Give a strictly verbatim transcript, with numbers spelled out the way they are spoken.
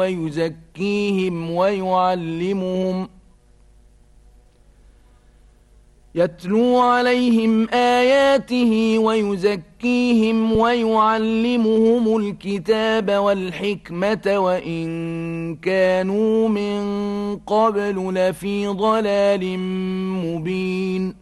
ويزكيهم ويعلمهم يتلو عليهم آياته ويزكيهم ويعلمهم الكتاب والحكمة وإن كانوا من قبل لفي ضلال مبين